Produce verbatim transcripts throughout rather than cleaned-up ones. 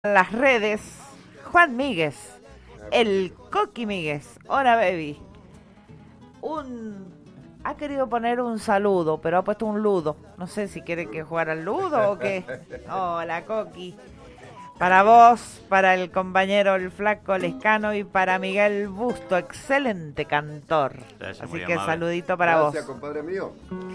Las redes, Juan Míguez, el Coqui Míguez, hola baby. Un ha querido poner un saludo, pero ha puesto un ludo. No sé si quiere que jugara al ludo o qué. Hola Coqui. Para vos, para el compañero el Flaco Lescano y para Miguel Busto, excelente cantor. Gracias, Así muy que amable. saludito para Gracias, vos. compadre mío.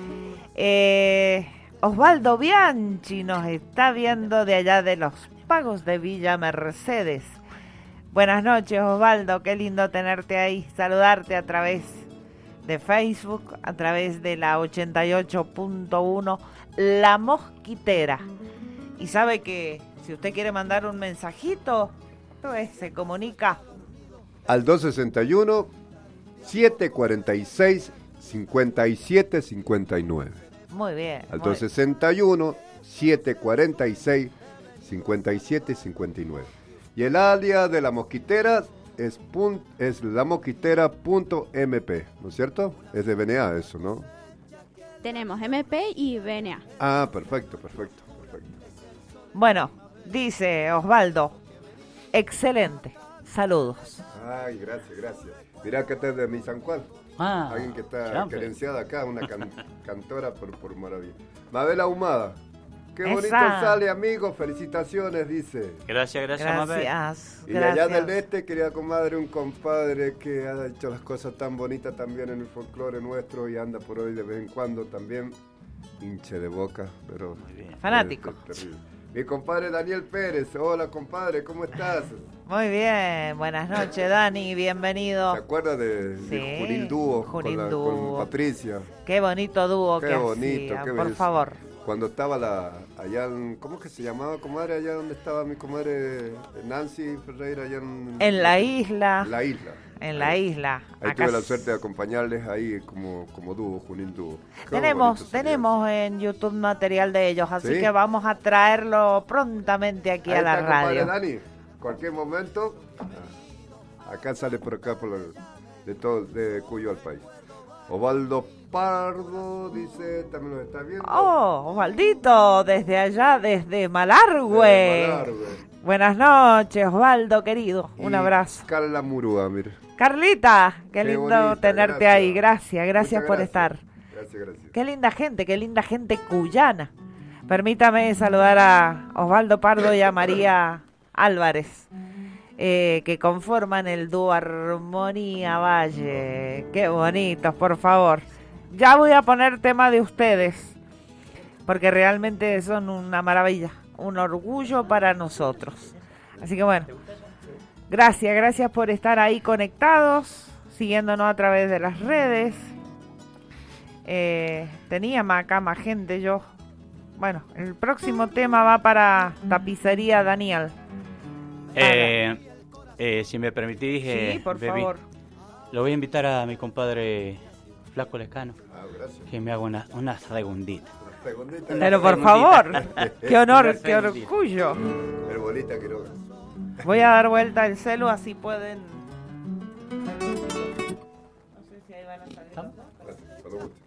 Eh, Osvaldo Bianchi nos está viendo de allá de los Pagos de Villa Mercedes. Buenas noches, Osvaldo, qué lindo tenerte ahí, saludarte a través de Facebook, a través de la ochenta y ocho punto uno La Mosquitera. Y sabe que si usted quiere mandar un mensajito, pues se comunica Al dos sesenta y uno, setecientos cuarenta y seis, cincuenta y siete cincuenta y nueve. muy bien. Al muy dos sesenta y uno, setecientos cuarenta y seis, cincuenta y siete cincuenta y nueve. Y el alias de la mosquitera es, pun, es lamosquitera.mp, ¿no es cierto? Es de B N A eso, ¿no? Tenemos M P y B N A. Ah, perfecto, perfecto, perfecto. Bueno, dice Osvaldo, excelente, saludos. Ay, gracias, gracias. Mirá que este es de mi San Juan. Ah, Alguien que está champe. querenciada acá, una can, cantora por, por maravilla. Mabel Ahumada. Qué Esa. bonito sale, amigo. Felicitaciones, dice. Gracias, gracias, Mabel. Gracias, Y de allá gracias. del este, querida comadre, un compadre que ha hecho las cosas tan bonitas también en el folclore nuestro y anda por hoy de vez en cuando también. Hinche de boca, pero... Muy bien. Fanático. es terrible. Mi compadre Daniel Pérez. Hola, compadre, ¿cómo estás? Muy bien, buenas noches Dani, bienvenido. ¿Se acuerda de, Sí, de Junín Dúo, Junín con, la- Dúo. con Patricia? Qué bonito dúo Qué que bonito, hacía, qué por belleza. favor. Cuando estaba la, allá en, ¿cómo es que se llamaba, comadre? Allá donde estaba mi comadre Nancy Ferreira, allá en... En la isla, La isla. en la isla. Ahí Acá tuve la s- suerte de acompañarles ahí como, como dúo, Junín Dúo. Qué Tenemos, bonito sería. tenemos en YouTube material de ellos, así ¿Sí? que vamos a traerlo prontamente aquí Ahí a la está, compadre radio. Dani, cualquier momento, ah, acá sale por acá, por la- de todo, de Cuyo al país. Osvaldo Pardo dice, también lo está viendo. Oh, Osvaldito, desde allá, desde Malargüe. De Malargüe. Buenas noches, Osvaldo, querido. Un Y abrazo. Carla Murúa, mire. Carlita, qué, Qué lindo bonita, tenerte gracias. ahí. Gracias, gracias Muchas por gracias. estar. Gracias, gracias. Qué linda gente, qué linda gente cuyana. Permítame saludar a Osvaldo Pardo y a María Álvarez, eh, que conforman el dúo Armonía Valle. Qué bonitos, por favor. Ya voy a poner tema de ustedes, porque realmente son una maravilla, un orgullo para nosotros. Así que bueno, gracias, gracias por estar ahí conectados, siguiéndonos a través de las redes. Eh, tenía más acá más gente yo. Bueno, el próximo tema va para Tapicería Daniel. Eh, eh, si me permitís, eh, Sí, por baby, favor. lo voy a invitar a mi compadre Flaco Lescano, Ah, gracias. que me haga una, una segundita. Segundita. Pero por segundita. favor, qué honor, Una qué segundita. orgullo. Pero bonita que no. Voy a dar vuelta el celu, así pueden... No sé si ahí van a salir. Gracias, cuando guste.